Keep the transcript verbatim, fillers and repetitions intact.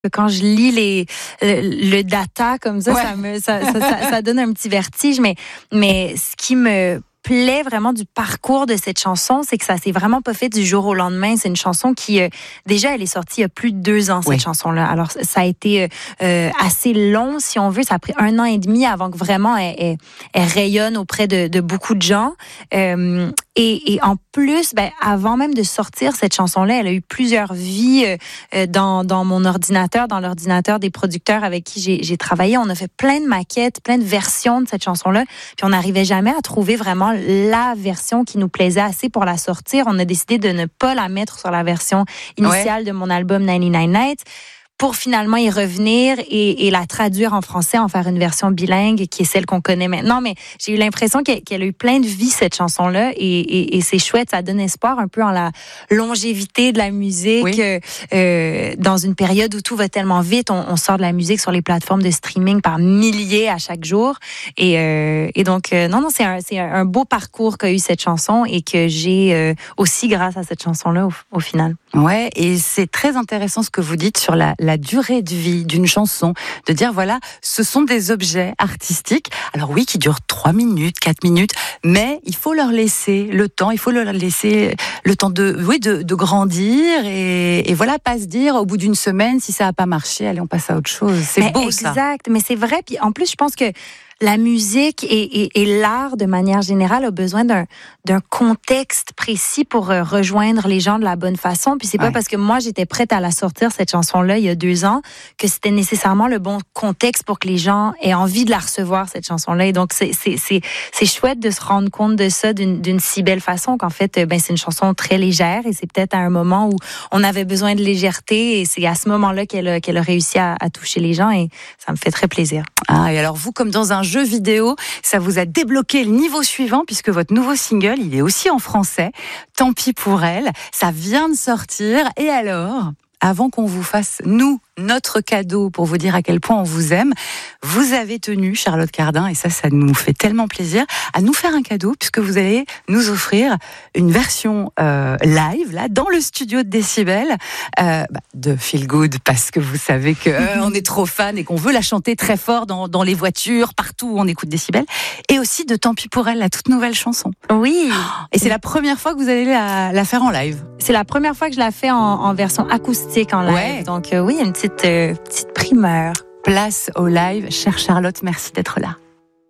Quand je lis les le, le data comme ça, ouais. ça me ça, ça, ça, ça donne un petit vertige. Mais mais ce qui me plaît vraiment du parcours de cette chanson, c'est que ça s'est vraiment pas fait du jour au lendemain. C'est une chanson qui, euh, déjà, elle est sortie il y a plus de deux ans, cette oui. chanson-là. Alors, ça a été euh, assez long, si on veut. Ça a pris un an et demi avant que vraiment elle, elle, elle rayonne auprès de, de beaucoup de gens. Euh, et, et en plus, ben, avant même de sortir cette chanson-là, elle a eu plusieurs vies euh, dans, dans mon ordinateur, dans l'ordinateur des producteurs avec qui j'ai, j'ai travaillé. On a fait plein de maquettes, plein de versions de cette chanson-là. Puis on n'arrivait jamais à trouver vraiment la version qui nous plaisait assez pour la sortir. On a décidé de ne pas la mettre sur la version initiale ouais. de mon album ninety-nine Nights pour finalement y revenir et, et la traduire en français, en faire une version bilingue qui est celle qu'on connaît maintenant. Mais j'ai eu l'impression qu'elle, qu'elle a eu plein de vie, cette chanson-là, et, et, et c'est chouette, ça donne espoir un peu en la longévité de la musique, oui. euh, euh, dans une période où tout va tellement vite. On, on sort de la musique sur les plateformes de streaming par milliers à chaque jour. Et, euh, et donc, euh, non, non, c'est un, c'est un beau parcours qu'a eu cette chanson et que j'ai euh, aussi grâce à cette chanson-là au, au final. Ouais, et c'est très intéressant ce que vous dites sur la, la durée de vie d'une chanson, de dire voilà, ce sont des objets artistiques, alors oui, qui durent trois minutes, quatre minutes, mais il faut leur laisser le temps, il faut leur laisser le temps de, oui, de, de grandir et, et voilà, pas se dire au bout d'une semaine, si ça n'a pas marché, allez, on passe à autre chose. C'est mais beau exact, ça. Exact, mais c'est vrai, puis en plus, je pense que la musique et, et, et l'art, de manière générale, a besoin d'un, d'un contexte précis pour euh, rejoindre les gens de la bonne façon. Puis c'est pas ouais. parce que moi, j'étais prête à la sortir, cette chanson-là, il y a deux ans, que c'était nécessairement le bon contexte pour que les gens aient envie de la recevoir, cette chanson-là. Et donc, c'est, c'est, c'est, c'est chouette de se rendre compte de ça d'une, d'une si belle façon, qu'en fait, ben, c'est une chanson très légère et c'est peut-être à un moment où on avait besoin de légèreté et c'est à ce moment-là qu'elle a, qu'elle a réussi à, à toucher les gens et ça me fait très plaisir. Ah, et alors vous, comme dans un jeu vidéo, ça vous a débloqué le niveau suivant puisque votre nouveau single, il est aussi en français. Tant pis pour elle. Ça vient de sortir. Et alors, avant qu'on vous fasse, nous, notre cadeau pour vous dire à quel point on vous aime, vous avez tenu, Charlotte Cardin, et ça, ça nous fait tellement plaisir, à nous faire un cadeau puisque vous allez nous offrir une version euh, live, là, dans le studio de Décibel, euh, bah, de Feel Good, parce que vous savez qu'on euh, est trop fan et qu'on veut la chanter très fort dans, dans les voitures, partout où on écoute Décibel, et aussi de Tant pis pour elle, la toute nouvelle chanson. Oui. Et c'est la première fois que vous allez la, la faire en live. C'est la première fois que je la fais en, en version acoustique en live. Ouais. Donc euh, oui, une petite, euh, petite primeur. Place au live. Chère Charlotte, merci d'être là.